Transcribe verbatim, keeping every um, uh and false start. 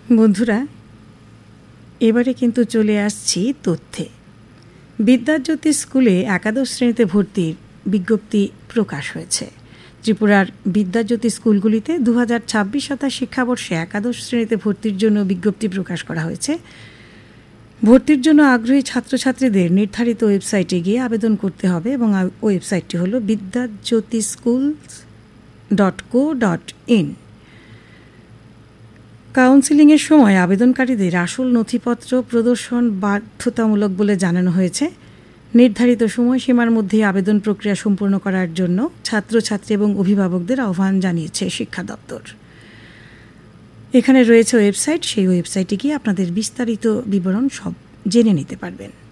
বন্ধুরা, এবারে কিন্তু চলে আসছি তথ্যে। বিদ্যাজ্যোতি স্কুলে একাদশ শ্রেণীতে ভর্তির বিজ্ঞপ্তি প্রকাশ হয়েছে। ত্রিপুরার বিদ্যাজ্যোতি স্কুলগুলিতে দু হাজার ছাব্বিশ সাতাশ শিক্ষাবর্ষে একাদশ শ্রেণীতে ভর্তির জন্য বিজ্ঞপ্তি প্রকাশ করা হয়েছে। ভর্তির জন্য আগ্রহী ছাত্রছাত্রীদের নির্ধারিত ওয়েবসাইটে গিয়ে আবেদন করতে হবে এবং ওয়েবসাইটটি হল Vidyajyoti schools dot co dot in. কাউন্সিলিংয়ের সময় আবেদনকারীদের আসল নথিপত্র প্রদর্শন বাধ্যতামূলক বলে জানানো হয়েছে। নির্ধারিত সময়সীমার মধ্যে আবেদন প্রক্রিয়া সম্পূর্ণ করার জন্য ছাত্রছাত্রী এবং অভিভাবকদের আহ্বান জানিয়েছে শিক্ষা দপ্তর। এখানে রয়েছে ওয়েবসাইট, সেই ওয়েবসাইটে গিয়ে আপনাদের বিস্তারিত বিবরণ সব জেনে নিতে পারবেন।